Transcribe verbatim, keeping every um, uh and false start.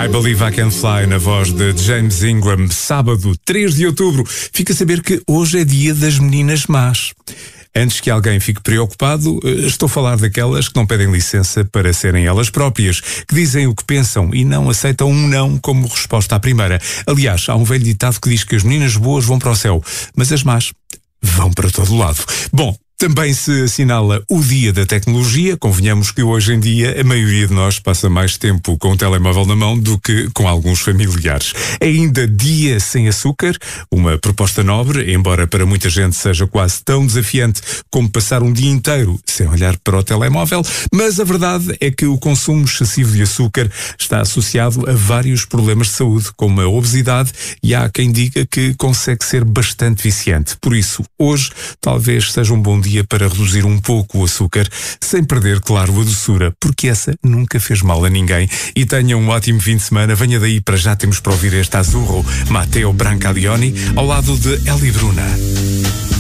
I Believe I Can Fly, na voz de James Ingram. Sábado, três de outubro. Fica a saber que hoje é dia das meninas más. Antes que alguém fique preocupado, estou a falar daquelas que não pedem licença para serem elas próprias, que dizem o que pensam e não aceitam um não como resposta à primeira. Aliás, há um velho ditado que diz que as meninas boas vão para o céu, mas as más vão para todo lado. Bom, também se assinala o Dia da Tecnologia. Convenhamos que hoje em dia a maioria de nós passa mais tempo com o telemóvel na mão do que com alguns familiares. É ainda Dia Sem Açúcar, uma proposta nobre, embora para muita gente seja quase tão desafiante como passar um dia inteiro sem olhar para o telemóvel, mas a verdade é que o consumo excessivo de açúcar está associado a vários problemas de saúde, como a obesidade, e há quem diga que consegue ser bastante viciante. Por isso, hoje talvez seja um bom dia para reduzir um pouco o açúcar, sem perder, claro, a doçura, porque essa nunca fez mal a ninguém. E tenham um ótimo fim de semana. Venha daí, para já temos para ouvir este Azurro, Matteo Brancalioni, ao lado de Eli Bruna.